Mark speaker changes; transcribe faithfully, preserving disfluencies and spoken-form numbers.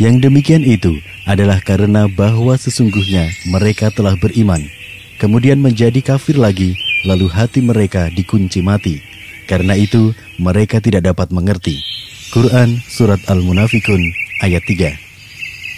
Speaker 1: Yang demikian itu adalah karena bahwa sesungguhnya mereka telah beriman, kemudian menjadi kafir lagi, lalu hati mereka dikunci mati. Karena itu mereka tidak dapat mengerti. Quran Surat Al-Munafikun ayat tiga.